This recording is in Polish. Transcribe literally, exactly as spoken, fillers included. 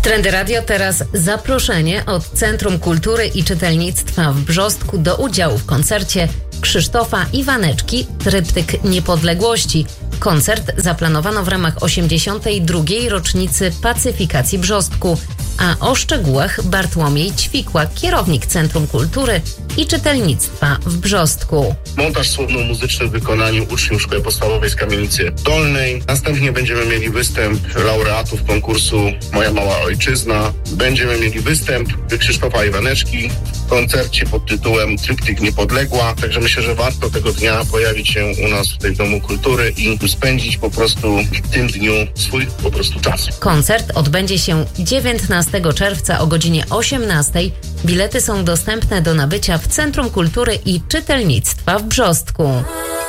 Trendy Radio teraz zaproszenie od Centrum Kultury i Czytelnictwa w Brzostku do udziału w koncercie Krzysztofa Iwaneczki Tryptyk Niepodległości. Koncert zaplanowano w ramach osiemdziesiątej drugiej rocznicy pacyfikacji Brzostku, a o szczegółach Bartłomiej Ćwikła, kierownik Centrum Kultury i Czytelnictwa w Brzostku. Montaż słowno-muzyczny w wykonaniu uczniów Szkoły Podstawowej z Kamienicy Dolnej. Następnie będziemy mieli występ laureatów konkursu Moja Mała Ojczyzna. Będziemy mieli występ Krzysztofa Iwaneczki w koncercie pod tytułem Tryptyk Niepodległa. Także myślę, że warto tego dnia pojawić się u nas tutaj w Domu Kultury i spędzić po prostu w tym dniu swój po prostu czas. Koncert odbędzie się dziewiętnastego czerwca o godzinie osiemnastej. Bilety są dostępne do nabycia w Centrum Kultury i Czytelnictwa w Brzostku.